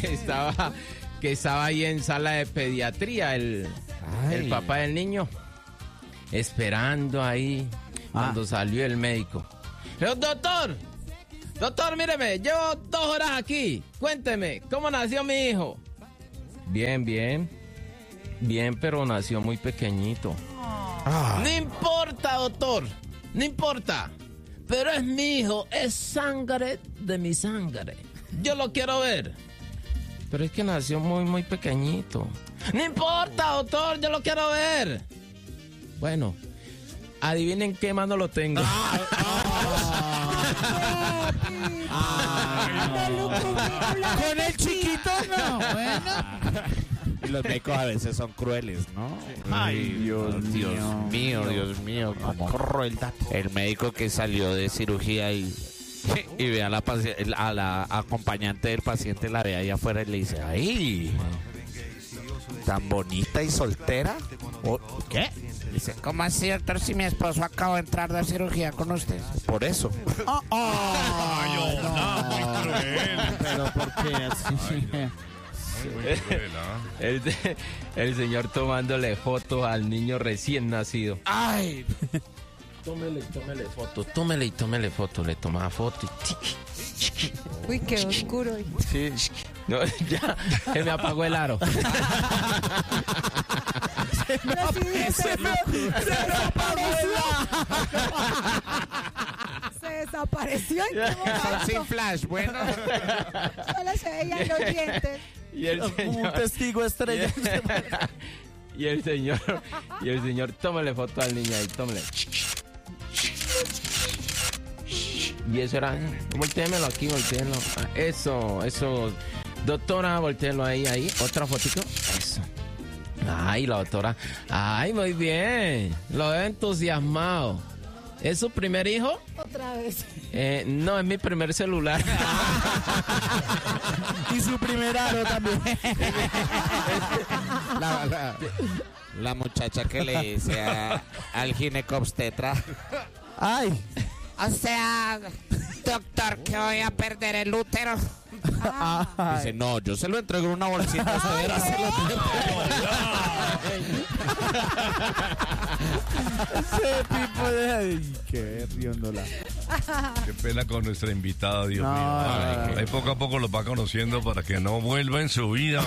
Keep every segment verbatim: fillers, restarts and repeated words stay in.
que estaba, que estaba ahí en sala de pediatría, el, el papá del niño, esperando ahí cuando ah. salió el médico. Pero, doctor, doctor, míreme, llevo dos horas aquí. Cuénteme, ¿cómo nació mi hijo? Bien, bien. Bien, pero nació muy pequeñito. Ah. No importa, doctor, no importa. Pero es mi hijo, es sangre de mi sangre. Yo lo quiero ver. Pero es que nació muy, muy pequeñito. No importa, doctor, yo lo quiero ver. Bueno, adivinen qué mano lo tengo. Ah, ah, ah, no. Con el chiquito no, bueno. Y los médicos a veces son crueles, ¿no? Ay, Dios, Dios mío, Dios mío, como crueldad. El médico que salió de cirugía y, y ve a la, a la acompañante del paciente, la ve ahí afuera y le dice, ¡ay! ¿Tan bonita y soltera? ¿O qué? Dice, ¿cómo así, doctor, si mi esposo acaba de entrar de cirugía con usted? Por eso. Oh, oh, Ay, no, no, muy cruel. Pero ¿por qué así? Ay, muy cruel, ¿ah? el, el señor tomándole foto al niño recién nacido. ¡Ay! Tómele, tómele foto, tómele y tómele foto. Le tomaba foto y... Uy, qué oscuro. Sí, no, ya, se me apagó el aro. Se me, se me, se desapareció. Se desapareció. Son sin flash, bueno. Solo se veían los dientes. Y el señor, un testigo estrella. Y el señor, y el señor, tómale foto al niño ahí, tómale. Y eso era, voltéemelo aquí, voltéemelo. Eso, eso. Doctora, voltéelo ahí, ahí. Otra fotito. Eso. Ay, la doctora. Ay, muy bien. Lo veo entusiasmado. ¿Es su primer hijo? Otra vez. Eh, no, es mi primer celular. Y su primer aro también. La, la, la muchacha que le dice a, al ginecobstetra. Ay. O sea, doctor, que voy a perder el útero. Ay. Dice, no, yo se lo entrego en una bolsita. Usted verá si lo Ese tipo de... Ay, qué riondola. Qué pena con nuestra invitada, Dios no, mío. Ay, no, ahí poco a poco los va conociendo para que no vuelva en su vida.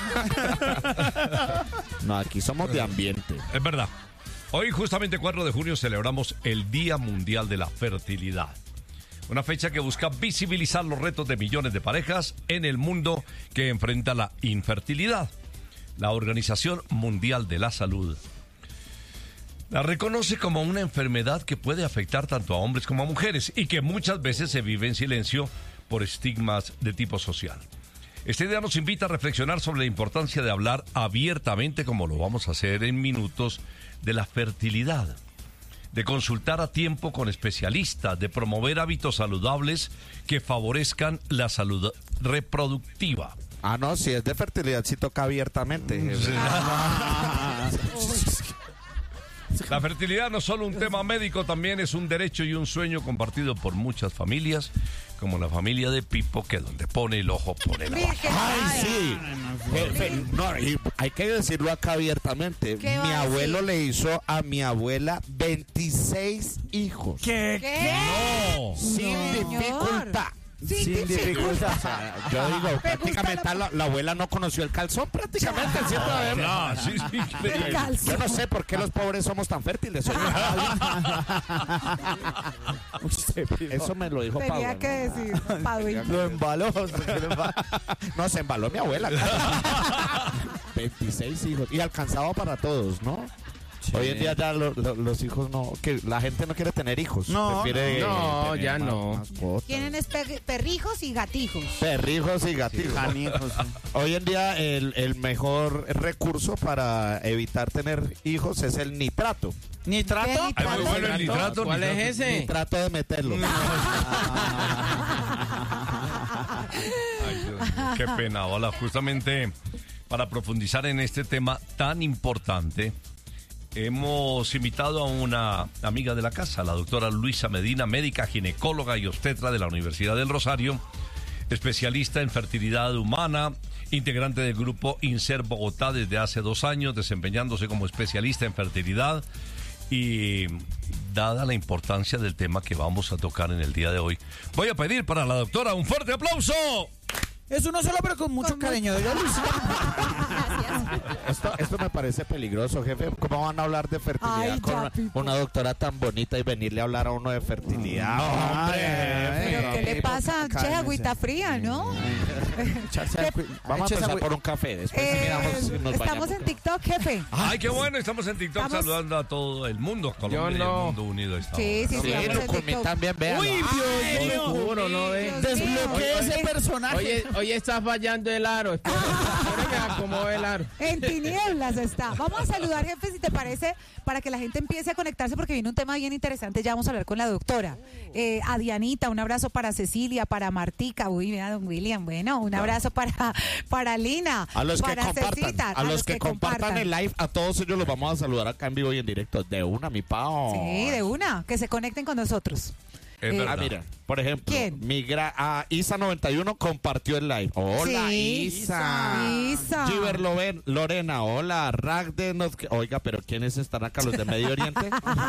No, aquí somos de ambiente. Es verdad. Hoy, justamente cuatro de junio, celebramos el Día Mundial de la Fertilidad. Una fecha que busca visibilizar los retos de millones de parejas en el mundo que enfrenta la infertilidad. La Organización Mundial de la Salud la reconoce como una enfermedad que puede afectar tanto a hombres como a mujeres y que muchas veces se vive en silencio por estigmas de tipo social. Este día nos invita a reflexionar sobre la importancia de hablar abiertamente, como lo vamos a hacer en minutos, de la fertilidad, de consultar a tiempo con especialistas, de promover hábitos saludables que favorezcan la salud reproductiva. Ah, no, si es de fertilidad, sí toca abiertamente. La fertilidad no es solo un tema médico, también es un derecho y un sueño compartido por muchas familias, como la familia de Pipo, que donde pone el ojo pone la bala. ¡Ay, sí! No, y hay que decirlo acá abiertamente. Mi abuelo le hizo a mi abuela veintiséis hijos. ¿Qué? ¿Qué? No. Sin No. dificultad. Sin, Sin dificultad. O sea, yo digo, Me prácticamente gusta la, la abuela no conoció el calzón, prácticamente. ¿Cierto? Ah, sí, sí, El calzón. Yo no sé por qué los pobres somos tan fértiles. Eso me lo dijo Pablo. Tenía que decir, Pablo. Lo embaló. No, se embaló mi abuela. veintiséis hijos. Y alcanzaba para todos, ¿no? Sí. Hoy en día ya lo, lo, los hijos no, que la gente no quiere tener hijos. No, prefiere no, tener ya más, no. mascotas. Tienen es per- perrijos y gatijos. Perrijos y gatijos. Canijos, sí. Hoy en día el, el mejor recurso para evitar tener hijos es el nitrato. ¿Nitrato? Ay, muy bueno el nitrato. ¿Cuál nitrato. es ese? Nitrato de meterlo. Ay, Dios mío, qué pena. Hola, justamente para profundizar en este tema tan importante, hemos invitado a una amiga de la casa, la doctora Luisa Medina, médica, ginecóloga y obstetra de la Universidad del Rosario, especialista en fertilidad humana, integrante del grupo INSER Bogotá desde hace dos años, desempeñándose como especialista en fertilidad. Y dada la importancia del tema que vamos a tocar en el día de hoy, voy a pedir para la doctora un fuerte aplauso. Es uno solo, pero con mucho con cariño. Muy... esto, esto me parece peligroso, jefe. ¿Cómo van a hablar de fertilidad Ay, con una, una doctora tan bonita y venirle a hablar a uno de fertilidad? Ay, ¡Hombre! ay, ¿Pero qué le pasa? Cálmese. Che, agüita fría, ¿no? Vamos a empezar por un café. Después Eh, miramos si nos estamos bañamos. en TikTok, jefe. Ay, qué bueno, estamos en TikTok Estamos- saludando a todo el mundo, Colombia y no. el mundo unido. a esta Sí, hora, sí, ¿no? sí, Sí, vamos en Lucumí TikTok. también, vean. Uy, Dios mío. Oscuro, ¿no ve? Dios Desbloquee mío. ese personaje. Oye, hoy está fallando el aro. Espera, espera que acomode el aro. En tinieblas está. Vamos a saludar, jefe, si te parece, para que la gente empiece a conectarse, porque viene un tema bien interesante. Ya vamos a hablar con la doctora. Eh, a Dianita, un abrazo para Cecilia, para Martica. Uy, mira, don William. Bueno, un abrazo para, para Lina. A los que para compartan, Cecita, a los que compartan el live, a todos ellos los vamos a saludar acá en vivo y en directo. De una, mi pao. Sí, de una. Que se conecten con nosotros. Es Eh, verdad. Ah, mira, por ejemplo, ¿Quién? Migra, ah, Isa noventa y uno compartió el live. Hola, Sí. Isa. Isa. Giver Loven- Lorena, hola. Rag de Nos... Oiga, pero ¿quiénes están acá? ¿Los de Medio Oriente?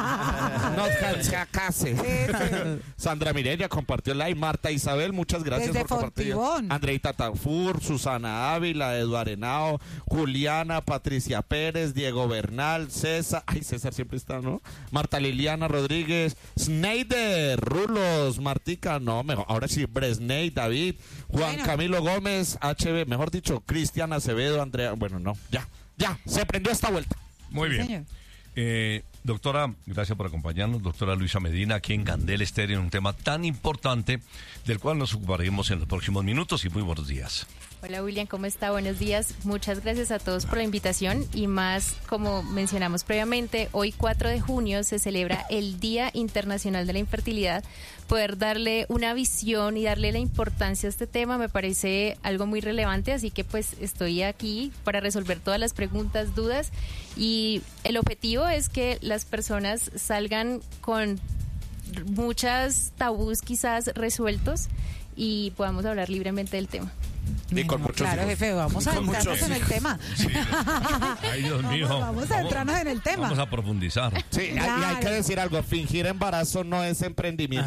Nozcalcacase. Sí, Sandra Mireya compartió el live. Marta Isabel, muchas gracias Desde por compartir. Fontibón. Andreita Tafur, Susana Ávila, Eduardo Henao, Juliana, Patricia Pérez, Diego Bernal, César. Ay, César siempre está, ¿no? Marta Liliana Rodríguez, Sneider, Rulos, Martica, no, mejor, ahora sí, Bresney, David, Juan Bueno. Camilo Gómez, H B, mejor dicho, Cristian Acevedo, Andrea, bueno, no, ya, ya, se prendió esta vuelta. Muy Sí, bien. señor. Eh, doctora, gracias por acompañarnos. Doctora Luisa Medina, aquí en Candel Estéreo, en un tema tan importante del cual nos ocuparemos en los próximos minutos. Y muy buenos días. Hola William, ¿cómo está? Buenos días. Muchas gracias a todos por la invitación y más, como mencionamos previamente, hoy cuatro de junio se celebra el Día Internacional de la Infertilidad. Poder darle una visión y darle la importancia a este tema me parece algo muy relevante, así que pues estoy aquí para resolver todas las preguntas, dudas, y el objetivo es que las personas salgan con muchas tabús quizás resueltos y podamos hablar libremente del tema. Y con No, muchos claro, hijos. jefe, vamos a Con entrarnos muchos en el hijos. tema. Sí. Ay, Dios mío. Vamos, vamos a entrarnos en el tema. Vamos a profundizar. Sí, hay- y hay Claro. que decir algo, fingir embarazo no es emprendimiento.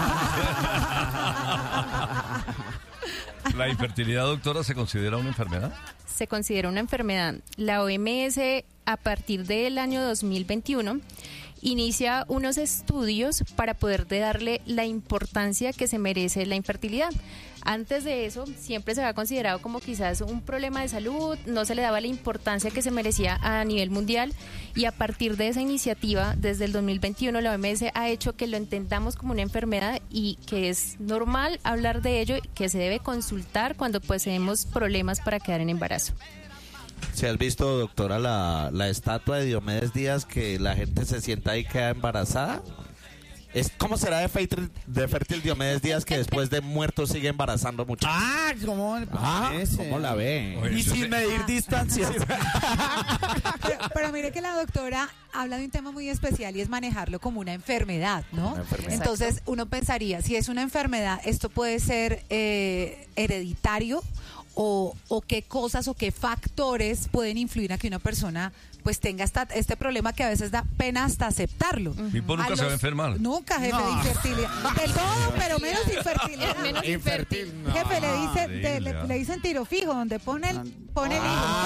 ¿La infertilidad, doctora, se considera una enfermedad? Se considera una enfermedad. La O M S, a partir del año dos mil veintiuno, inicia unos estudios para poder darle la importancia que se merece la infertilidad. Antes de eso, siempre se había considerado como quizás un problema de salud, no se le daba la importancia que se merecía a nivel mundial, y a partir de esa iniciativa, desde el dos mil veintiuno, la O M S ha hecho que lo entendamos como una enfermedad y que es normal hablar de ello, que se debe consultar cuando poseemos problemas para quedar en embarazo. ¿Se has visto, doctora, la, la estatua de Diomedes Díaz que la gente se sienta y queda embarazada? Es, ¿Cómo será de fértil, de fértil Diomedes Díaz que después de muerto sigue embarazando mucho? Ah, ¿cómo le Ah, parece? ¿cómo la ve? Oye, Y yo sin sé- medir distancias. Pero, pero mire que la doctora habla de un tema muy especial y es manejarlo como una enfermedad, ¿no? Una enfermedad. Entonces uno pensaría, si es una enfermedad, esto puede ser eh, hereditario o, o qué cosas o qué factores pueden influir a que una persona pues tenga esta, este problema que a veces da pena hasta aceptarlo. Mi hijo nunca A se va a los- enfermar. Nunca, jefe, No. de infertilidad. De todo, pero menos infertilidad. Menos Infértil, no. Jefe, le, dice, de- increíble, le, ah. le dicen tiro fijo, donde pone el, pone el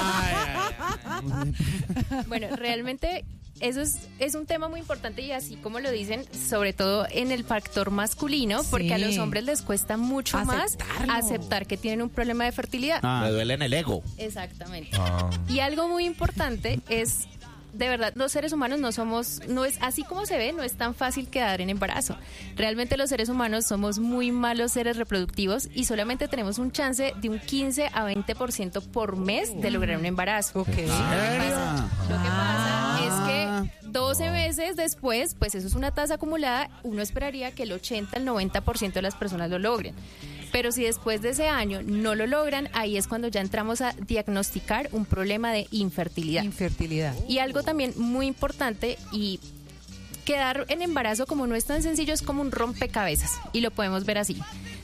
hijo. Bueno, realmente eso es, es un tema muy importante y así como lo dicen, sobre todo en el factor masculino, porque a Sí. los hombres les cuesta mucho Aceptarlo. más aceptar que tienen un problema de fertilidad. Ah. Me duele en el ego. Exactamente. Ah. Y algo muy importante es, de verdad, los seres humanos no somos, no es así como se ve, no es tan fácil quedar en embarazo. Realmente los seres humanos somos muy malos seres reproductivos y solamente tenemos un chance de un quince a veinte por ciento por mes de lograr un embarazo. Ok. Lo que pasa, lo que pasa Ah. es que doce meses después, pues eso es una tasa acumulada, uno esperaría que el ochenta al noventa por ciento de las personas lo logren. Pero si después de ese año no lo logran, ahí es cuando ya entramos a diagnosticar un problema de infertilidad. Infertilidad. Y algo también muy importante, y quedar en embarazo como no es tan sencillo, es como un rompecabezas y lo podemos ver así.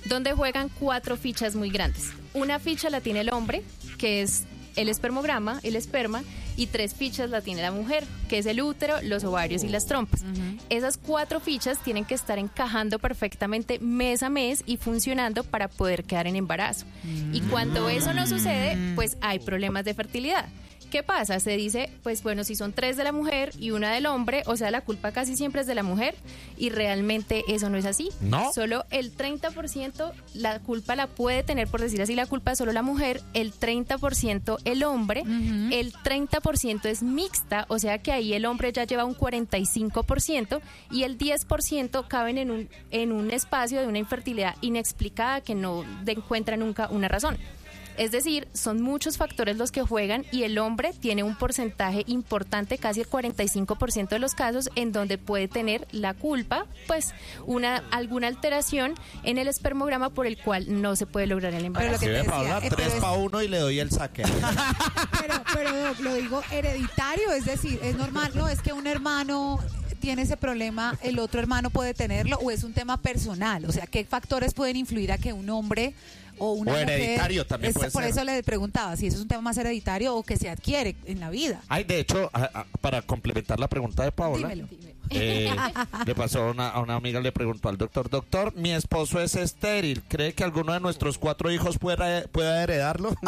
donde juegan cuatro fichas muy grandes. Una ficha la tiene el hombre, que es el espermograma, el esperma, y tres fichas la tiene la mujer, que es el útero, los ovarios y las trompas. Uh-huh. Esas cuatro fichas tienen que estar encajando perfectamente mes a mes y funcionando para poder quedar en embarazo. Uh-huh. Y cuando eso no sucede, pues hay problemas de fertilidad. ¿Qué pasa? Se dice, pues bueno, si son tres de la mujer y una del hombre, o sea, la culpa casi siempre es de la mujer, y realmente eso no es así. ¿No? Solo el treinta por ciento la culpa la puede tener, por decir así, la culpa es solo la mujer, el treinta por ciento el hombre, uh-huh. el treinta por ciento es mixta, o sea que ahí el hombre ya lleva un cuarenta y cinco por ciento y el diez por ciento caben en un, en un espacio de una infertilidad inexplicada que no encuentra nunca una razón. Es decir, son muchos factores los que juegan y el hombre tiene un porcentaje importante, casi el cuarenta y cinco por ciento de los casos, en donde puede tener la culpa, pues, una alguna alteración en el espermograma por el cual no se puede lograr el embarazo. Pero lo que te decía, Paula, eh, tres pero para es- uno y le doy el saque. Pero, pero Doc, lo digo hereditario, es decir, es normal, no es que un hermano tiene ese problema, el otro hermano puede tenerlo, o es un tema personal, o sea, ¿qué factores pueden influir a que un hombre o una O mujer, hereditario también es- puede por ser. eso le preguntaba si eso es un tema más hereditario o que se adquiere en la vida. Ay, de hecho, a- a- para complementar la pregunta de Paola, Dímelo. eh, le pasó a una, a una amiga, le preguntó al doctor, doctor, mi esposo es estéril, ¿cree que alguno de nuestros cuatro hijos pueda, pueda heredarlo?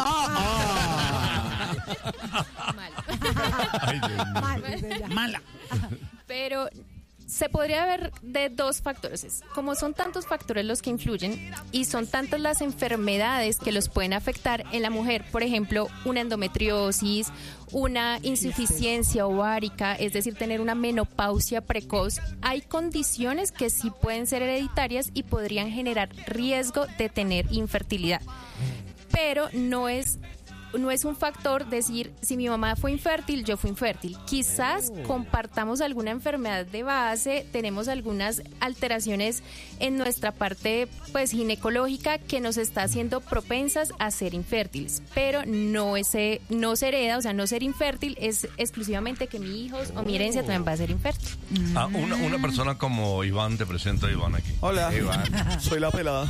Mal. Ay, Dios mío. Mal, dice ella. Mala. Pero se podría ver de dos factores. Es, como son tantos factores los que influyen y son tantas las enfermedades que los pueden afectar en la mujer, por ejemplo, una endometriosis, una insuficiencia ovárica, es decir, tener una menopausia precoz, hay condiciones que sí pueden ser hereditarias y podrían generar riesgo de tener infertilidad. Pero no es no es un factor decir, si mi mamá fue infértil, yo fui infértil. Quizás compartamos alguna enfermedad de base, tenemos algunas alteraciones en nuestra parte pues ginecológica que nos está haciendo propensas a ser infértiles, pero no ese, no se hereda, o sea, no ser infértil es exclusivamente que mi hijo o mi herencia también va a ser infértil. Ah, una, una persona como Iván, te presento a Iván aquí. Hola, soy la pelada.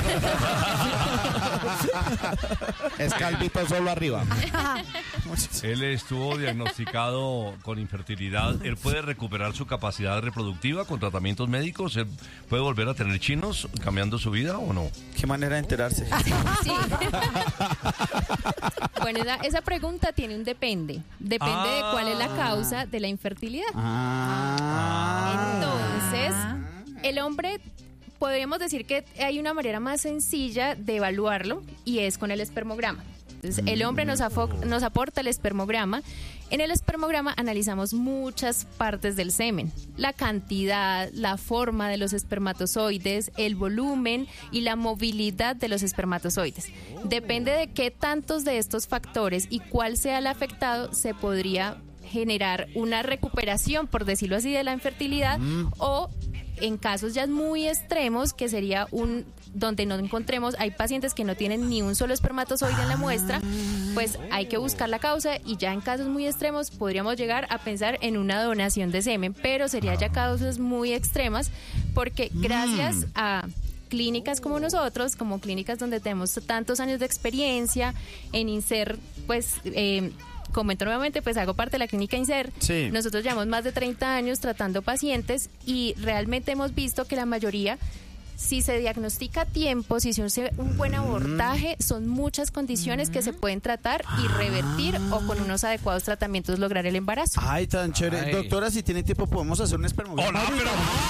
Es calvito solo arriba. Él estuvo diagnosticado con infertilidad. ¿Él puede recuperar su capacidad reproductiva con tratamientos médicos? ¿Él puede volver a tener chinos cambiando su vida o no? Qué manera de enterarse. Sí. Bueno, esa, esa pregunta tiene un depende. Depende Ah. de cuál es la causa de la infertilidad. Entonces, el hombre, podríamos decir que hay una manera más sencilla de evaluarlo y es con el espermograma. Entonces, el hombre nos, afo- nos aporta el espermograma. En el espermograma analizamos muchas partes del semen, la cantidad, la forma de los espermatozoides, el volumen y la movilidad de los espermatozoides. Depende de qué tantos de estos factores y cuál sea el afectado, se podría generar una recuperación, por decirlo así, de la infertilidad o en casos ya muy extremos, que sería un donde no encontremos, hay pacientes que no tienen ni un solo espermatozoide en la muestra, pues hay que buscar la causa y ya en casos muy extremos podríamos llegar a pensar en una donación de semen, pero sería ya causas muy extremas porque gracias a clínicas como nosotros, como clínicas donde tenemos tantos años de experiencia en INSER, pues eh, comento nuevamente, pues hago parte de la clínica INSER. Sí. Nosotros llevamos más de treinta años tratando pacientes y realmente hemos visto que la mayoría, si se diagnostica a tiempo, si se hace un buen abordaje, son muchas condiciones que se pueden tratar y revertir o con unos adecuados tratamientos lograr el embarazo. Ay, tan chévere. Ay. Doctora, si tiene tiempo, podemos hacer un espermograma. ¡Hola, pero!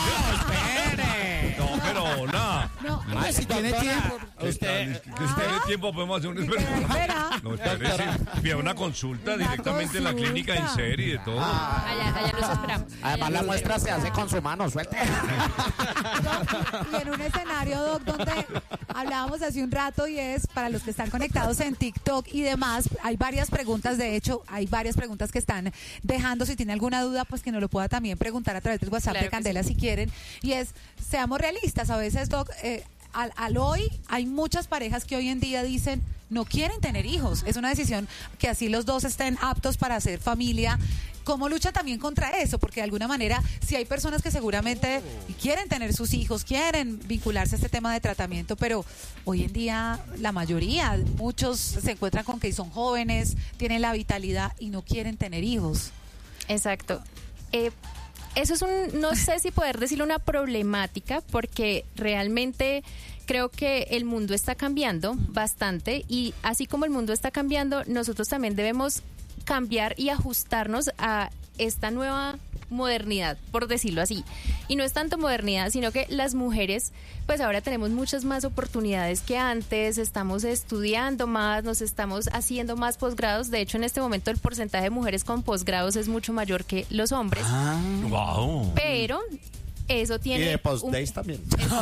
No, pero nada. No, Ay, si tiene tiempo. Usted, que si tiene tiempo podemos hacer un experimento. espera. No, espere, sí. Pida una consulta Una directamente en la consulta. clínica en serie y de todo. Allá, allá los esperamos. Además, la muestra se hace con su mano, suelte. Doc, y en un escenario, Doc, donde hablábamos hace un rato y es para los que están conectados en TikTok y demás, hay varias preguntas, de hecho, hay varias preguntas que están dejando, si tiene alguna duda, pues que nos lo pueda también preguntar a través del WhatsApp Claro de que Candela si quieren, y es, seamos realistas, a veces, Doc, eh, al, al hoy hay muchas parejas que hoy en día dicen no quieren tener hijos, es una decisión que así los dos estén aptos para hacer familia ¿cómo luchan también contra eso? Porque de alguna manera, si hay personas que seguramente quieren tener sus hijos, quieren vincularse a este tema de tratamiento, pero hoy en día la mayoría, muchos se encuentran con que son jóvenes, tienen la vitalidad y no quieren tener hijos. Exacto. Eh, eso es un, no sé si poder decirlo una problemática, porque realmente creo que el mundo está cambiando bastante y así como el mundo está cambiando, nosotros también debemos cambiar y ajustarnos a esta nueva modernidad, por decirlo así. Y no es tanto modernidad, sino que las mujeres, pues ahora tenemos muchas más oportunidades que antes, estamos estudiando más, nos estamos haciendo más posgrados. De hecho, en este momento el porcentaje de mujeres con posgrados es mucho mayor que los hombres. Ah, wow. Pero eso tiene... Y de post-days un... también.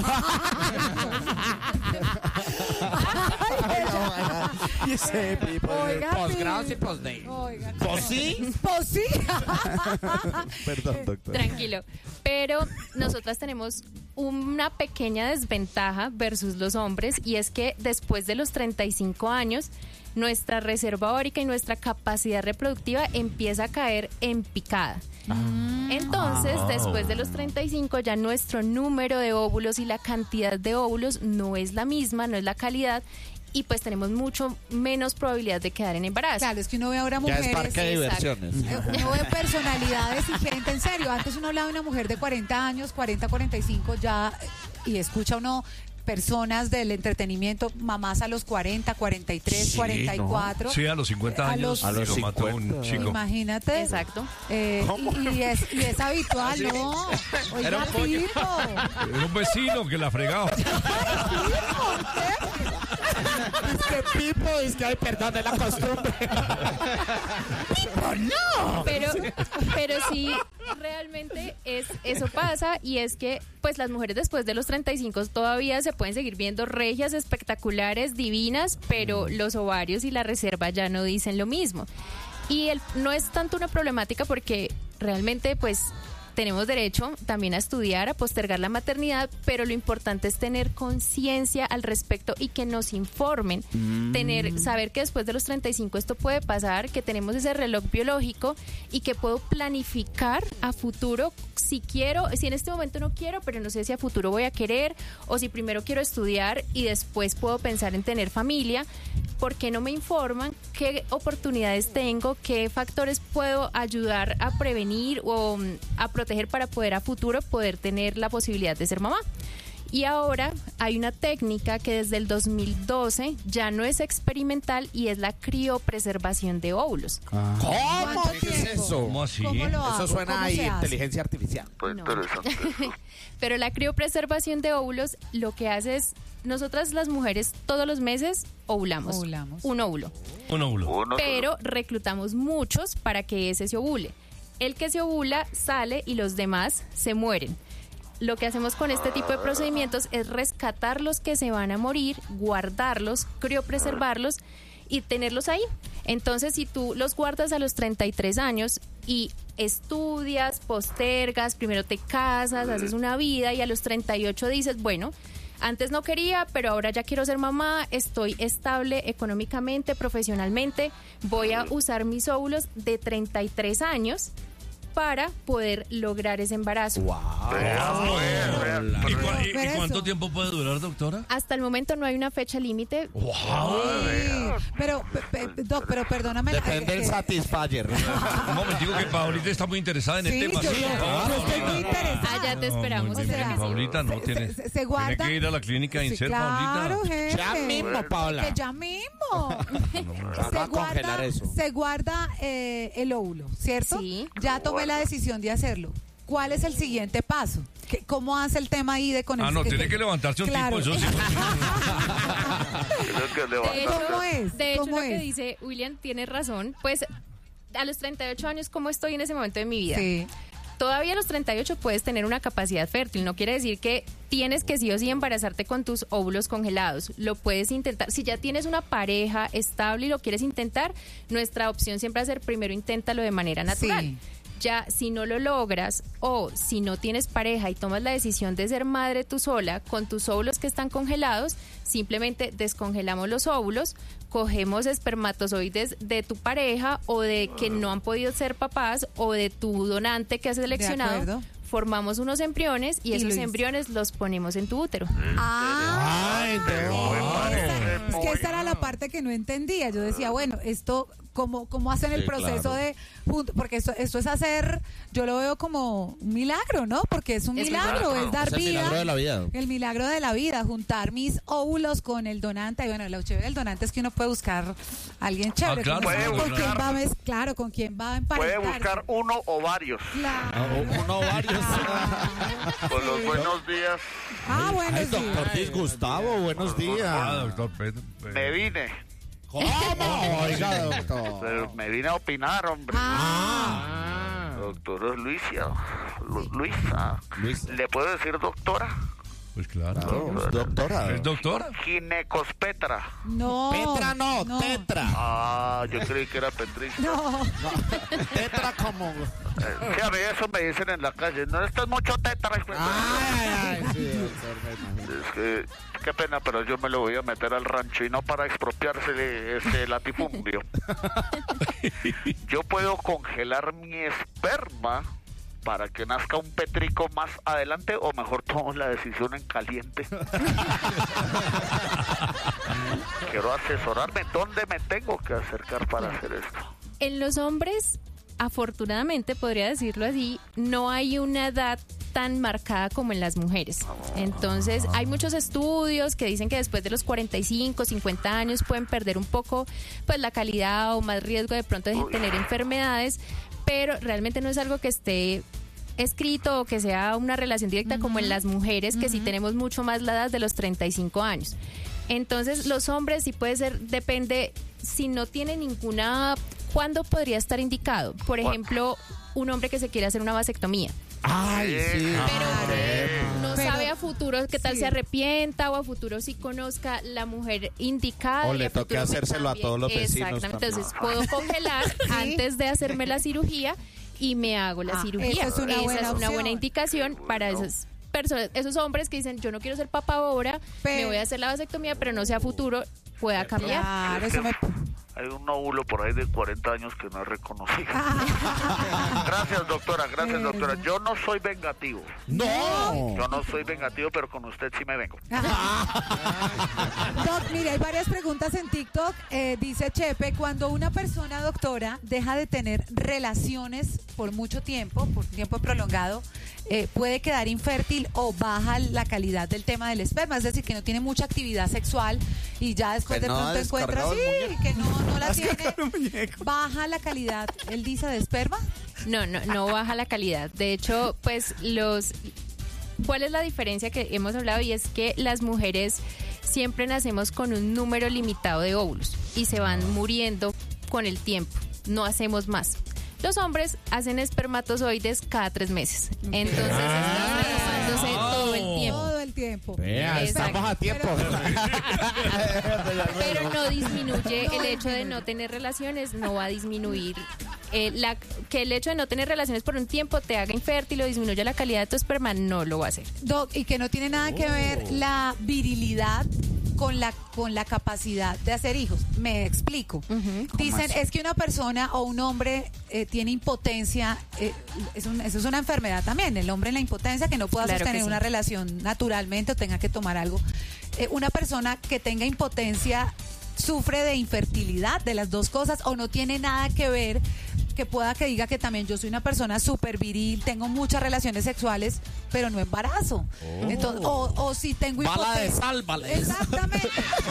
Posgrados y postdays. ¿Pues sí? Pues sí. Perdón, doctor. Tranquilo. Pero nosotras tenemos una pequeña desventaja versus los hombres, y es que después de los treinta y cinco años, nuestra reserva órica y nuestra capacidad reproductiva empieza a caer en picada. Entonces, después de los treinta y cinco, ya nuestro número de óvulos y la cantidad de óvulos no es la misma, no es la calidad, y pues tenemos mucho menos probabilidad de quedar en embarazo. Claro, es que uno ve ahora Ya mujeres... es parque de diversiones. Eh, Uno ve personalidades y gente, en serio. Antes uno hablaba de una mujer de cuarenta años, cuarenta, cuarenta y cinco ya, y escucha uno personas del entretenimiento, mamás a los cuarenta, cuarenta y tres, Sí, cuarenta y cuatro. Sí, a los cincuenta A años los- A los lo mató un cincuenta. chico. Imagínate. Exacto. Eh, y, y es, y es habitual, ¿no? Oiga, Pipo. Era un vecino que la fregaba. Es que Pipo, es que, ay, perdón, es la costumbre. Pero, pero sí, realmente es eso pasa, y es que pues las mujeres después de los treinta y cinco todavía se pueden seguir viendo regias, espectaculares, divinas, pero los ovarios y la reserva ya no dicen lo mismo. Y el, no es tanto una problemática porque realmente pues tenemos derecho también a estudiar, a postergar la maternidad, pero lo importante es tener conciencia al respecto y que nos informen, mm. tener, saber que después de los treinta y cinco esto puede pasar, que tenemos ese reloj biológico y que puedo planificar a futuro si quiero, si en este momento no quiero, pero no sé si a futuro voy a querer, o si primero quiero estudiar y después puedo pensar en tener familia. ¿Por qué no me informan qué oportunidades tengo, qué factores puedo ayudar a prevenir o a proteger para poder a futuro poder tener la posibilidad de ser mamá? Y ahora hay una técnica que desde el dos mil doce ya no es experimental y es la criopreservación de óvulos. ¿Cómo? ¿Cuánto ¿Qué es tiempo? eso? ¿Cómo así? ¿Cómo lo hago? Eso suena ¿Cómo a se hace? inteligencia artificial. No. Pero la criopreservación de óvulos lo que hace es, nosotras las mujeres todos los meses ovulamos, Ovulamos. un óvulo, Un óvulo. pero reclutamos muchos para que ese se ovule. El que se ovula sale y los demás se mueren. Lo que hacemos con este tipo de procedimientos es rescatar los que se van a morir, guardarlos, criopreservarlos y tenerlos ahí. Entonces, si tú los guardas a los treinta y tres años y estudias, postergas, primero te casas, haces una vida y a los treinta y ocho dices, bueno, antes no quería, pero ahora ya quiero ser mamá, estoy estable económicamente, profesionalmente, voy a usar mis óvulos de treinta y tres años para poder lograr ese embarazo. ¿Y, cua- y- y Pero cuánto eso- tiempo puede durar, doctora? Hasta el momento no hay una fecha límite. Sí, pero, pe- pe- Doc, pero perdóname. Depende eh, del eh, Satisfyer. Un momentico que Paulita está muy interesada en Sí, el tema. yo- Sí, yo- ah, yo estoy muy Paulita. interesada. Ah, ya te esperamos. muy O bien, sea, Paulita no se- tiene, se- se guarda- tiene que ir a la clínica Sí, Insert, claro, Paulita. jefe. Ya mismo, Paula. Que ya mismo. Vamos se a congelar guarda, eso. se guarda eh, el óvulo, ¿cierto? Sí. Ya tomé la decisión de hacerlo. ¿Cuál es el siguiente paso? ¿Qué- ¿Cómo hace el tema ahí de con el Ah, no, tiene que levantarse un Claro. tipo, eso sí. De hecho, ¿Cómo es? de hecho ¿Cómo lo que es? dice William tiene razón. Pues a los treinta y ocho años, ¿cómo estoy en ese momento de mi vida? Sí. Todavía a los treinta y ocho puedes tener una capacidad fértil. No quiere decir que tienes que sí o sí embarazarte con tus óvulos congelados. Lo puedes intentar. Si ya tienes una pareja estable y lo quieres intentar, nuestra opción siempre va a ser primero inténtalo de manera natural. Sí. Ya si no lo logras o si no tienes pareja y tomas la decisión de ser madre tú sola con tus óvulos que están congelados, simplemente descongelamos los óvulos, cogemos espermatozoides de tu pareja o de que no han podido ser papás o de tu donante que has seleccionado, formamos unos embriones y, y esos Luis. embriones los ponemos en tu útero. Ah, Ay, es que esta era la parte que no entendía. Yo decía, bueno, esto, ¿cómo, cómo hacen el sí, proceso claro. de... Porque esto, esto es hacer, yo lo veo como un milagro, ¿no? Porque es un es milagro, milagro, es dar es vida. El milagro de la vida. El milagro de la vida, juntar mis óvulos con el donante. Y bueno, lo chévere del donante es que uno puede buscar a alguien chévere. Ah, claro, puede con buscar. quién va a, claro, con quién va a emparentarse. Puede buscar uno o varios. Claro. Ah, uno o varios. Con los buenos días. Ah, buenos Ay, días. doctor Dis Gustavo, buenos días. Ah, doctor Pedro. Me vine. ¿Cómo? Oiga, doctor. Pero me vine a opinar, hombre. Ah. Doctora Luisa. Lu- Luisa. Luisa. ¿Le puedo decir doctora? Pues claro. Claro, doctora. ¿Es doctora? Ginecospetra. No. Petra no, no. tetra. Ah, yo creí que era Petricia. No. Tetra como... Eh, sí, a mí eso me dicen en la calle. No estás mucho tetra. Ay, ay, ay, sí, doctor, me imagino. Es que, qué pena, pero yo me lo voy a meter al rancho y no para expropiarse este latifundio. Yo puedo congelar mi esperma para que nazca un petrico más adelante, o mejor tomo la decisión en caliente. Quiero asesorarme. ¿Dónde me tengo que acercar para hacer esto? En los hombres, afortunadamente, podría decirlo así, no hay una edad tan marcada como en las mujeres. Entonces, hay muchos estudios que dicen que después de los cuarenta y cinco, cincuenta años pueden perder un poco pues la calidad o más riesgo de pronto de Uy. tener enfermedades, pero realmente no es algo que esté escrito o que sea una relación directa uh-huh. como en las mujeres, que uh-huh. sí tenemos mucho más la edad de los treinta y cinco años. Entonces, los hombres sí puede ser, depende, si no tiene ninguna, ¿cuándo podría estar indicado? Por ejemplo, un hombre que se quiere hacer una vasectomía. Ay, sí. Pero ah, no pero, sabe a futuro qué tal sí. se arrepienta, o a futuro si conozca la mujer indicada. O le toque hacérselo a todos los vecinos. Exactamente, entonces puedo congelar ¿sí? antes de hacerme la cirugía y me hago la ah, cirugía. Esa es una, esa buena, es una opción. buena indicación para esas personas, esos hombres que dicen, yo no quiero ser papá ahora, pero, me voy a hacer la vasectomía, pero no sea futuro, pueda cambiar. Claro, eso me... Hay un óvulo por ahí de cuarenta años que no he reconocido. Gracias, doctora, gracias, doctora. Yo no soy vengativo. No. Yo no soy vengativo, pero con usted sí me vengo. Doc, mire, hay varias preguntas en TikTok. Eh, dice Chepe, cuando una persona, doctora, deja de tener relaciones por mucho tiempo, por tiempo prolongado, eh, puede quedar infértil o baja la calidad del tema del esperma. Es decir, que no tiene mucha actividad sexual y ya después que de no pronto encuentra sí, que no, no la tiene. Baja la calidad, él dice, de esperma. No, no, no baja la calidad. De hecho, pues los... ¿Cuál es la diferencia que hemos hablado? Y es que las mujeres siempre nacemos con un número limitado de óvulos y se van muriendo con el tiempo. No hacemos más. Los hombres hacen espermatozoides cada tres meses. Entonces están renovándose todo el tiempo. Todo el tiempo. Vea, estamos a tiempo. Pero, pero no disminuye el hecho de no tener relaciones, no va a disminuir. Eh, la, que el hecho de no tener relaciones por un tiempo te haga infértil o disminuya la calidad de tu esperma, no lo va a hacer. Doc, y que no tiene nada que ver la virilidad con la con la capacidad de hacer hijos. Me explico. Uh-huh. Dicen, es que una persona o un hombre eh, tiene impotencia, eh, es un, eso es una enfermedad también, el hombre en la impotencia, que no pueda claro sostener sí. una relación naturalmente o tenga que tomar algo. Eh, una persona que tenga impotencia sufre de infertilidad, de las dos cosas, o no tiene nada que ver, que pueda que diga que también yo soy una persona súper viril, tengo muchas relaciones sexuales, pero no embarazo. Oh. Entonces, o, o si tengo impotencia. Bala de sal, bala de sal. Exactamente.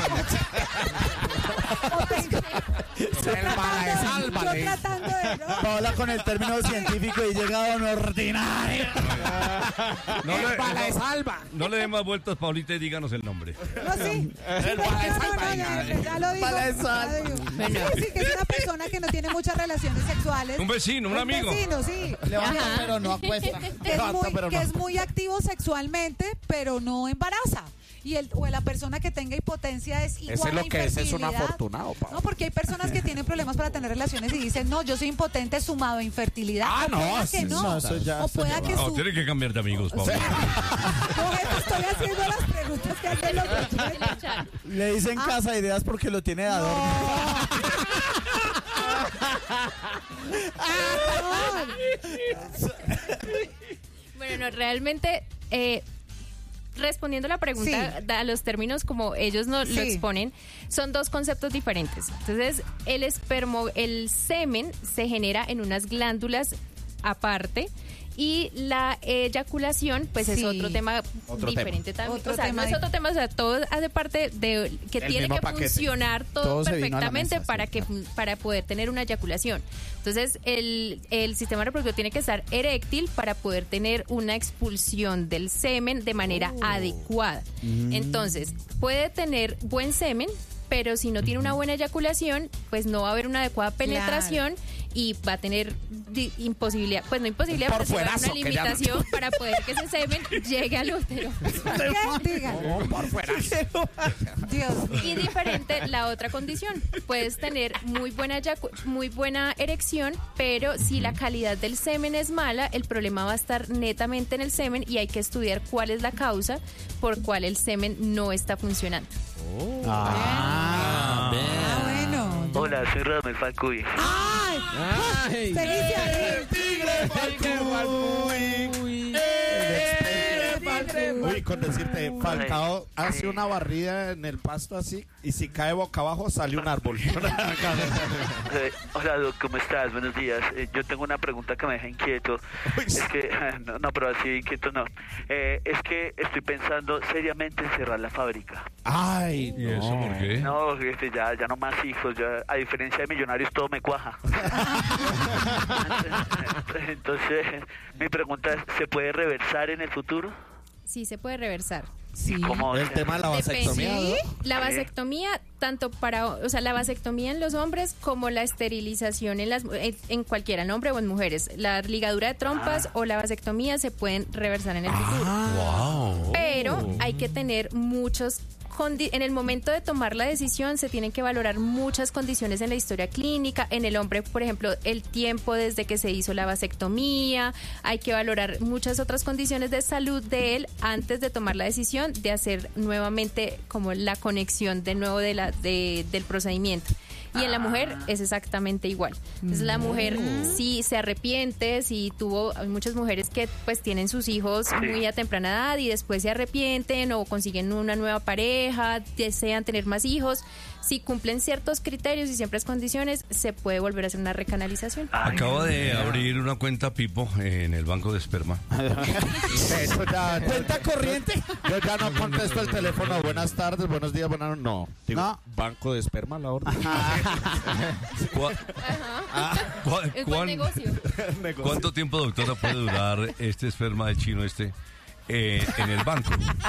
o tengo, bala de sal, bala de yo tratando de, ¿no? Paola con el término científico y llega a un ordinario. No le, bala de salva. No le dé más vueltas, Paulita, y díganos el nombre. No, sí. El bala de salva. Ya lo digo. Bala de sal. Bueno. Sí, que es una persona que no tiene muchas relaciones sexuales. Un vecino, un, un amigo. Un vecino, sí. Levanta, pero no acuesta. Que es, Levanta, muy, pero que no. es muy activo sexualmente, pero no embaraza. y el o la persona que tenga impotencia es igual Ese es a lo que es, es un infertilidad. afortunado, pa. No, porque hay personas que tienen problemas para tener relaciones y dicen, no, yo soy impotente sumado a infertilidad. Ah, O no, pueda sí, que no. no, eso ya o está pueda que llevado. No, su... tiene que cambiar de amigos, Pablo. No, jefe, estoy haciendo las preguntas que hacen los oyentes. Le dicen Ah. casa ideas porque lo tiene de adorno. Bueno, no, realmente, eh, respondiendo a la pregunta, Sí. a los términos como ellos no, Sí. lo exponen, son dos conceptos diferentes. Entonces, el espermo, el semen se genera en unas glándulas aparte. Y la eyaculación, pues es Sí. otro tema Otro diferente también. Otro o sea, tema no es dif- otro tema, o sea, todo hace parte de que El tiene mismo que paquete. funcionar todo, Todo se vino a la perfectamente mesa, para sí, que claro. para poder tener una eyaculación. Entonces, el, el sistema reproductivo tiene que estar eréctil para poder tener una expulsión del semen de manera Oh. adecuada. Mm. Entonces, puede tener buen semen, pero si no tiene una buena eyaculación, pues no va a haber una adecuada penetración y va a tener di- imposibilidad, pues no imposibilidad, Por pero sí va a haber fuerazo, una que llaman. limitación para poder que ese semen llegue al útero. ¿Qué? Diga. Por fuera. Dios mío. Y diferente la otra condición. Puedes tener muy buena eyacu- muy buena erección, pero si la calidad del semen es mala, el problema va a estar netamente en el semen y hay que estudiar cuál es la causa por cual el semen no está funcionando. Ah, Ah, bueno. Hola, soy Radamel Falcuy. ¡Ay! Ay. ¡Felicidades! Uy, con decirte, Falcao hace una barrida en el pasto así y si cae boca abajo sale un árbol. Eh, hola, Doc, ¿cómo estás? Buenos días. Eh, yo tengo una pregunta que me deja inquieto. Uy, Es que, no, no, pero así inquieto no. Eh, es que estoy pensando seriamente en cerrar la fábrica. Ay, ¿Y eso por qué? No, este, ya, ya no más hijos, ya, a diferencia de Millonarios todo me cuaja. Entonces, mi pregunta es, ¿se puede reversar en el futuro? Sí se puede reversar. Sí. ¿Cómo? el tema de la vasectomía, Depende. ¿no? La Sí. vasectomía, tanto para, o sea, la vasectomía en los hombres como la esterilización en las en, en cualquiera, en hombre o en mujeres. La ligadura de trompas o la vasectomía se pueden reversar en el futuro. Wow. Pero hay que tener muchos condi- en el momento de tomar la decisión se tienen que valorar muchas condiciones en la historia clínica. En el hombre, por ejemplo, el tiempo desde que se hizo la vasectomía. Hay que valorar muchas otras condiciones de salud de él antes de tomar la decisión de hacer nuevamente como la conexión de nuevo de la de, del procedimiento. Y en la mujer es exactamente igual. Entonces la mujer sí se arrepiente, si tuvo, hay muchas mujeres que pues tienen sus hijos muy a temprana edad y después se arrepienten o consiguen una nueva pareja, desean tener más hijos. Si cumplen ciertos criterios y siempre es condiciones, se puede volver a hacer una recanalización. Acabo de abrir una cuenta Pipo en el banco de esperma. Eso ya, ¿Cuenta corriente? yo ya no contesto el teléfono. Buenas tardes, buenos días, buenas noches. No, digo, No. banco de esperma, la orden. ¿Cuá- cuá- Es buen cuán- negocio. ¿Cuánto tiempo, doctora, puede durar este esperma de chino este eh, en el banco?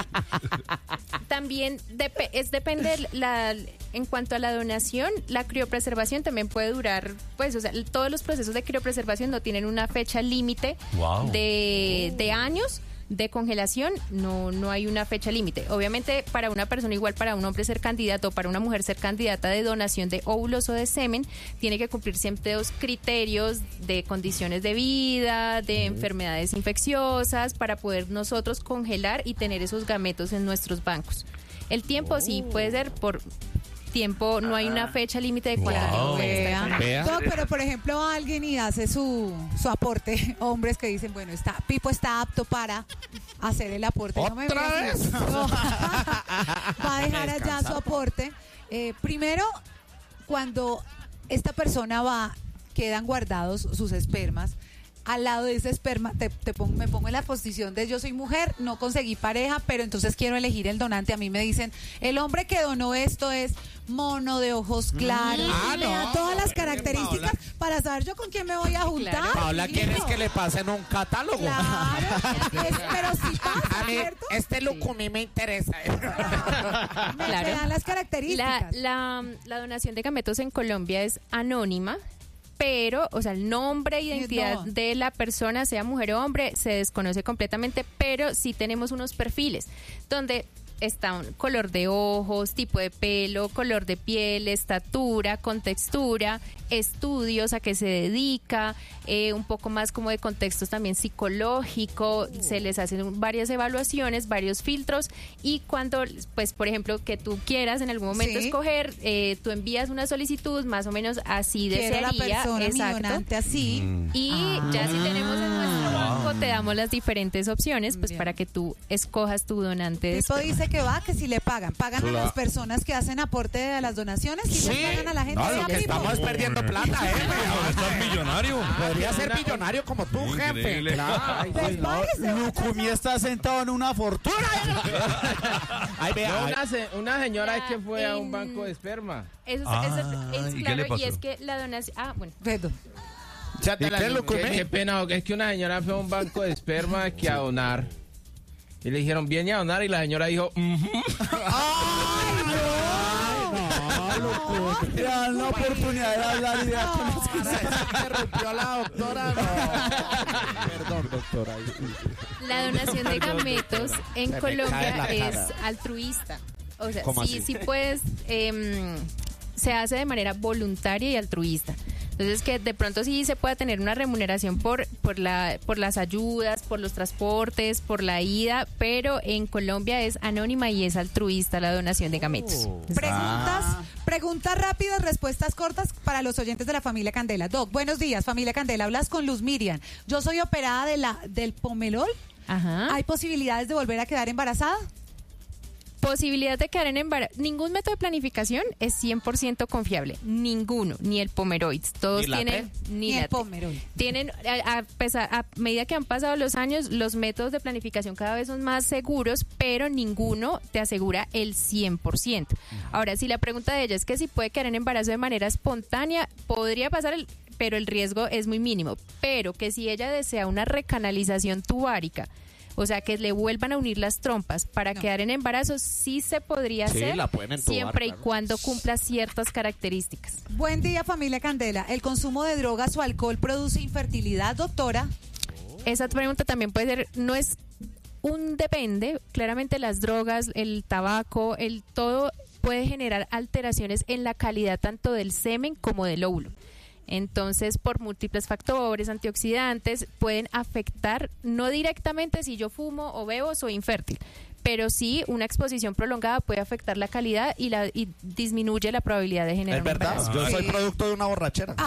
También depe- es depende la en cuanto a la donación, la criopreservación también puede durar, pues, o sea, todos los procesos de criopreservación no tienen una fecha límite Wow. de, de años. De congelación no no hay una fecha límite. Obviamente para una persona igual, para un hombre ser candidato o para una mujer ser candidata de donación de óvulos o de semen, tiene que cumplir siempre dos criterios de condiciones de vida, de enfermedades infecciosas, para poder nosotros congelar y tener esos gametos en nuestros bancos. El tiempo sí puede ser por tiempo, no hay una fecha límite de cuánto tiempo puede estar. Vea. Doc, pero por ejemplo alguien y hace su, su aporte, hombres que dicen, bueno, está Pipo está apto para hacer el aporte. No me ¿Otra veas así. vez? No. Va a dejar allá su aporte. Eh, primero, cuando esta persona va, quedan guardados sus espermas. Al lado de ese esperma, te, te pongo, me pongo en la posición de yo soy mujer, no conseguí pareja, pero entonces quiero elegir el donante. A mí me dicen, el hombre que donó esto es mono de ojos claros. Ah, y me da no. todas las características para saber yo con quién me voy a juntar. Claro. Paola, ¿quieres Listo. que le pasen un catálogo? Claro, es- pero si pasa, A mí, ¿cierto? este look a mí me interesa. Me, Claro. me dan las La, características. la, la donación de gametos en Colombia es anónima, pero, o sea, el nombre e identidad No. de la persona, sea mujer o hombre, se desconoce completamente, pero sí tenemos unos perfiles donde está un color de ojos, tipo de pelo, color de piel, estatura, contextura, estudios, a qué se dedica, eh, un poco más como de contextos también psicológico, se les hacen varias evaluaciones, varios filtros, y cuando, pues por ejemplo, que tú quieras en algún momento Sí. escoger, eh, tú envías una solicitud más o menos así Quiero la desearía, persona exacto, millonante así. y Ah. ya si tenemos en nuestro banco te damos las diferentes opciones, pues Bien. para que tú escojas tu donante de Tipo esperma. dice que va, que si le pagan, pagan a Claro. las personas que hacen aporte a las donaciones, si les pagan a la gente. No, ¿sí, lo que Pipo? estamos es perdiendo plata, ¿eh? ¿Estás millonario? Podría ser millonario como tú, jefe. Increíble. Claro. Pues váyase, Lucumí está sentado en una fortuna. Ahí No, vea. una, se- una señora es que fue a un En- banco de esperma. Eso es, Ah, eso es- es ¿y qué claro, le y pasó? es que la donación, ah, bueno, Beto. ¿Y qué lo Qué, qué pena, es que una señora fue a un banco de esperma que a donar. Y le dijeron, viene a donar, y la señora dijo, "Ujú". Le dan la oportunidad de hablar y de Interrumpió a la doctora. No. Perdón, doctora. la donación de gametos en Se me cae Colombia la es cara. altruista. O sea, ¿Cómo sí, así? sí puedes, em, se hace de manera voluntaria y altruista. Entonces que de pronto sí se pueda tener una remuneración por, por, la, por las ayudas, por los transportes, por la ida, pero en Colombia es anónima y es altruista la donación de gametos. Preguntas, preguntas rápidas, respuestas cortas para los oyentes de la familia Candela. Doc, buenos días, familia Candela. Hablas con Luz Miriam. Yo soy operada de la del pomelol. Ajá. ¿Hay posibilidades de volver a quedar embarazada? Posibilidad de quedar en embarazo. Ningún método de planificación es cien por ciento confiable. Ninguno. Ni el Pomeroids. Todos ¿Ni la tienen. T? Ni Ni la el T. pomerol. Tienen, a, a pesar- a medida que han pasado los años, los métodos de planificación cada vez son más seguros, pero ninguno te asegura el cien por ciento. Ahora, si la pregunta de ella es que si puede quedar en embarazo de manera espontánea, podría pasar, el, pero el riesgo es muy mínimo. Pero que si ella desea una recanalización tubárica, o sea, que le vuelvan a unir las trompas para No. quedar en embarazo, sí se podría Sí, hacer, la pueden entubar, siempre y claro. cuando cumpla ciertas características. Buen día, familia Candela. ¿El consumo de drogas o alcohol produce infertilidad, doctora? Esa pregunta también puede ser, no es un depende, claramente las drogas, el tabaco, el todo puede generar alteraciones en la calidad tanto del semen como del óvulo. Entonces, por múltiples factores, antioxidantes, pueden afectar, no directamente si yo fumo o bebo, soy infértil, pero sí una exposición prolongada puede afectar la calidad y, la, y disminuye la probabilidad de generar Es un verdad, embarazo. yo soy Sí. producto de una borrachera.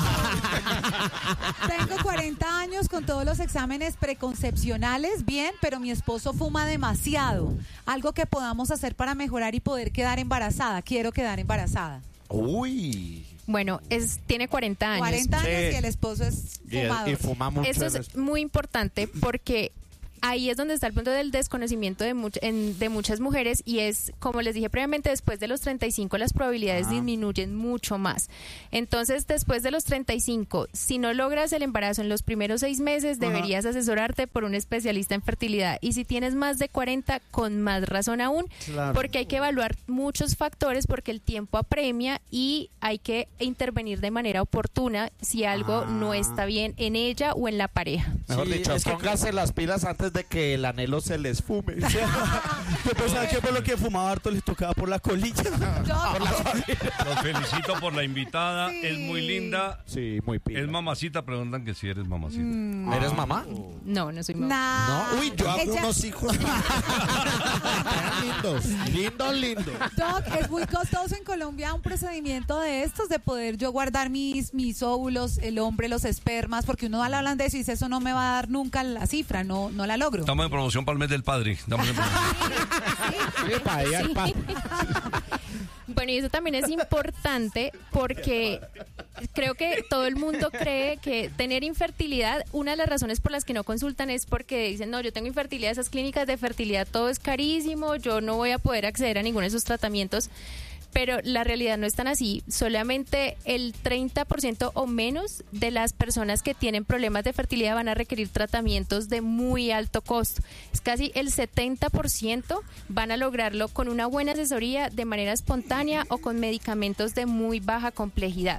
Tengo cuarenta años con todos los exámenes preconcepcionales, bien, pero mi esposo fuma demasiado. Algo que podamos hacer para mejorar y poder quedar embarazada. Quiero quedar embarazada. Uy. Bueno, es, tiene cuarenta años. cuarenta años Sí. y el esposo es Y, fumador. y fuma mucho. Eso en es eso. muy importante porque ahí es donde está el punto del desconocimiento de, much- en- de muchas mujeres y es, como les dije previamente, después de los treinta y cinco las probabilidades disminuyen mucho más. Entonces, después de los treinta y cinco, si no logras el embarazo en los primeros seis meses, deberías asesorarte por un especialista en fertilidad. Y si tienes más de cuarenta, con más razón aún, Claro. porque hay que evaluar muchos factores porque el tiempo apremia y hay que intervenir de manera oportuna si algo no está bien en ella o en la pareja. Mejor Sí, dicho, es que- póngase las pilas antes de que el anhelo se les fume. Yo pensaba que por lo que fumaba harto les tocaba por la colilla. Los felicito por la invitada. Sí. Es muy linda. Sí, muy pila. Es mamacita, preguntan que si eres mamacita. ¿Eres mamá? No, no soy mamá. Nah. No, uy, yo hago Ella- unos hijos. lindos, lindos, lindos. Doc, es muy costoso en Colombia un procedimiento de estos, de poder yo guardar mis, mis óvulos, el hombre, los espermas, porque uno habla de eso y dice, eso no me va a dar nunca la cifra, no, no la logro. Estamos en promoción para el mes del padre. Estamos en promoción. Sí, para ella, Sí. pa- Bueno, y eso también es importante porque creo que todo el mundo cree que tener infertilidad, una de las razones por las que no consultan es porque dicen, no, yo tengo infertilidad, esas clínicas de fertilidad, todo es carísimo, yo no voy a poder acceder a ninguno de esos tratamientos. Pero la realidad no es tan así. Solamente el treinta por ciento o menos de las personas que tienen problemas de fertilidad van a requerir tratamientos de muy alto costo. Es casi el setenta por ciento van a lograrlo con una buena asesoría de manera espontánea o con medicamentos de muy baja complejidad.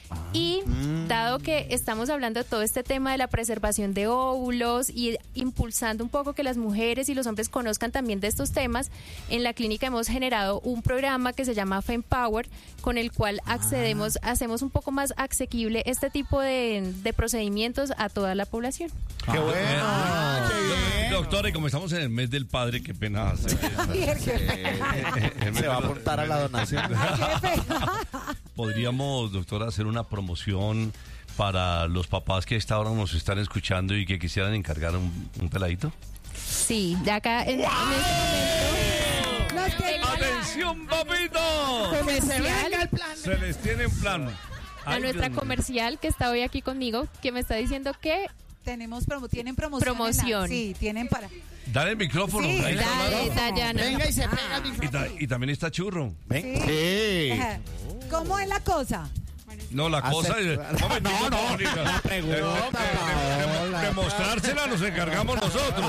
Y dado que estamos hablando de todo este tema de la preservación de óvulos y impulsando un poco que las mujeres y los hombres conozcan también de estos temas, en la clínica hemos generado un programa que se llama FemPower, con el cual accedemos, hacemos un poco más asequible este tipo de, de procedimientos a toda la población. ¡Qué bueno! Ah, qué bien. Doctora, y como estamos en el mes del padre, qué pena hacer Se va a apuntar a la donación. Podríamos, doctora, hacer una promoción para los papás que a esta hora nos están escuchando y que quisieran encargar un, un peladito. Sí, de acá en, en este momento. ¡Atención, papito! Comercial. Se les tiene en plan. A Ay, nuestra Dios comercial que está hoy aquí conmigo, que me está diciendo que tenemos promo tienen promoción. Promoción. La, sí, tienen para. Dale el micrófono. Sí, ahí está dale, hablando. Dayana. Venga y se pega el Y, micrófono. ta- y también está churro. Ven. Sí. Sí. Ajá. ¿Cómo es la cosa? No, la cosa es. No, no, La pregunta, Paola. Demostrársela nos encargamos nosotros.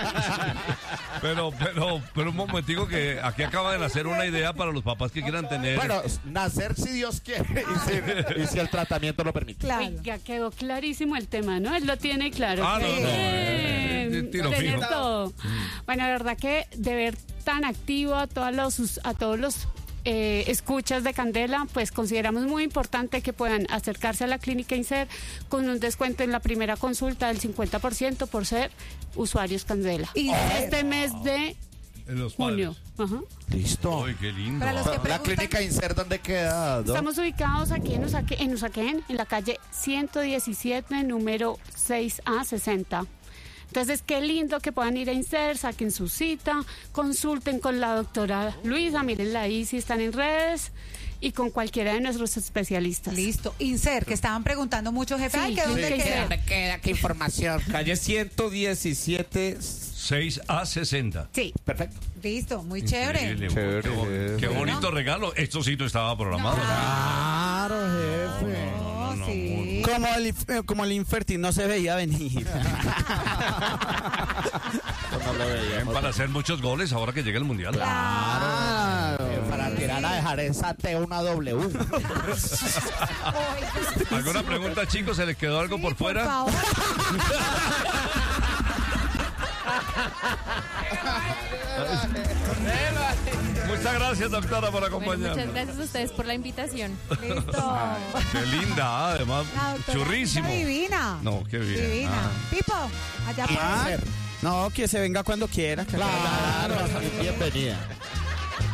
Pero, pero, pero un momentico que aquí acaba de nacer una idea para los papás que quieran tener. Bueno, nacer si Dios quiere y si, y si el tratamiento lo permite. Claro. Oiga, quedó clarísimo el tema, ¿no? Él lo tiene claro. Ah, no, no, Bien. eh, tiro Tiene fijo. todo. Bueno, la verdad que de ver tan activo a todos los, a todos los eh, escuchas de Candela, pues consideramos muy importante que puedan acercarse a la clínica INSER con un descuento en la primera consulta del cincuenta por ciento por ser usuarios Candela. Y Este mes de En los junio. padres. Ajá. Listo. Ay, qué lindo. Para los que La preguntan- clínica INSER, ¿dónde queda? Doc? Estamos ubicados aquí en Usaquén, en Usaquén, en la calle ciento diecisiete, número seis A sesenta. Entonces, qué lindo que puedan ir a INSER, saquen su cita, consulten con la doctora Luisa, mírenla ahí si están en redes, y con cualquiera de nuestros especialistas. Listo. INSER, que estaban preguntando mucho, jefe. Sí, Ay, ¿que sí, dónde sí. queda? ¿Dónde queda? ¿Qué información? Calle ciento diecisiete. seis a sesenta. Sí. Perfecto. Listo, muy chévere. Increíble. Chévere, Qué, bo- jefe. qué bonito regalo. Esto sí no estaba programado. Claro, jefe. No, no, sí. Como el, inf- eh, como el infértil no se veía venir. No lo veíamos. Para hacer muchos goles ahora que llega el mundial. Claro. Eh, Para tirar a dejar esa T una W. ¿Alguna pregunta, chicos? ¿Se les quedó algo Sí, por fuera? favor. Muchas gracias, doctora, por Bueno, acompañarnos. muchas gracias a ustedes por la invitación. Listo. Qué linda, además. La doctora Churrísimo. está divina. No, qué bien. Divina. Ah. Pipo, allá para. No, que se venga cuando quiera. que- Claro, bienvenida.